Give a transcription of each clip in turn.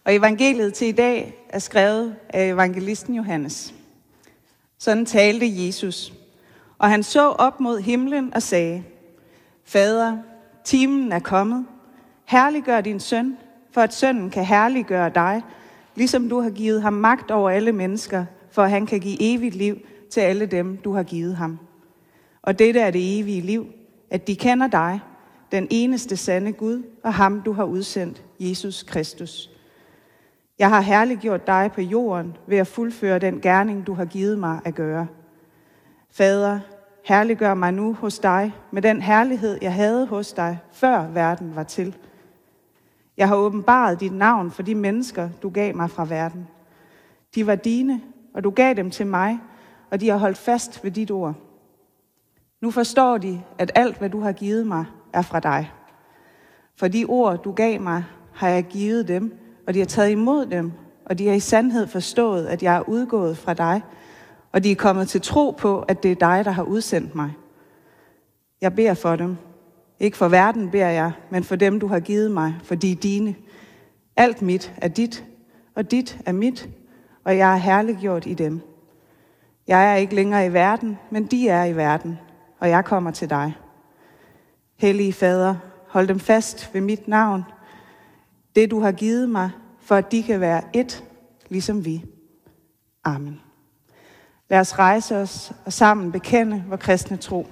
Og evangeliet til i dag er skrevet af evangelisten Johannes. Sådan talte Jesus, og han så op mod himlen og sagde: Fader, timen er kommet. Herliggør din søn, for at sønnen kan herliggøre dig, ligesom du har givet ham magt over alle mennesker, for at han kan give evigt liv til alle dem, du har givet ham. Og dette er det evige liv, at de kender dig, den eneste sande Gud, og ham, du har udsendt, Jesus Kristus. Jeg har herliggjort dig på jorden ved at fuldføre den gerning, du har givet mig at gøre. Fader, herliggør mig nu hos dig med den herlighed, jeg havde hos dig, før verden var til. Jeg har åbenbaret dit navn for de mennesker, du gav mig fra verden. De var dine, og du gav dem til mig, og de har holdt fast ved dit ord. Nu forstår de, at alt, hvad du har givet mig, er fra dig. For de ord, du gav mig, har jeg givet dem, og de har taget imod dem, og de har i sandhed forstået, at jeg er udgået fra dig, og de er kommet til tro på, at det er dig, der har udsendt mig. Jeg beder for dem. Ikke for verden beder jeg, men for dem, du har givet mig, for de er dine. Alt mit er dit, og dit er mit, og jeg er herliggjort i dem. Jeg er ikke længere i verden, men de er i verden, og jeg kommer til dig. Hellige Fader, hold dem fast ved mit navn, det du har givet mig, for at de kan være ét, ligesom vi. Amen. Lad os rejse os og sammen bekende vor kristne tro.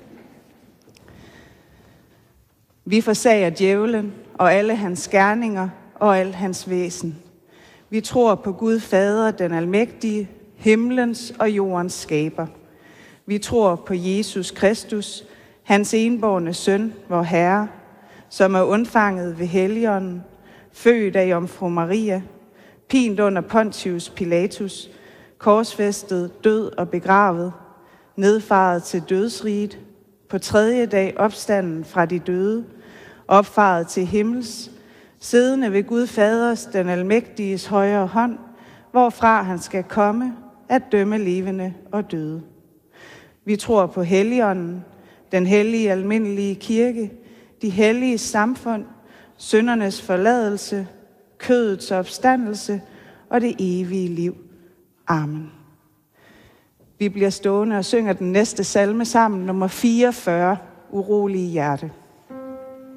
Vi forsager djævlen og alle hans gerninger og al hans væsen. Vi tror på Gud Fader, den almægtige, himlens og jordens skaber. Vi tror på Jesus Kristus, hans enbårne søn, vor Herre, som er undfanget ved Helligånden, født af Jomfru Maria, pint under Pontius Pilatus, korsfæstet, død og begravet, nedfaret til dødsriget, på 3. dag opstanden fra de døde, opfaret til himmels, siddende ved Gud Faders, den almægtiges højre hånd, hvorfra han skal komme at dømme levende og døde. Vi tror på Helligånden, den hellige almindelige kirke, de hellige samfund, syndernes forladelse, kødets opstandelse og det evige liv. Amen. Vi bliver stående og synger den næste salme sammen, nummer 44, Urolige hjerte.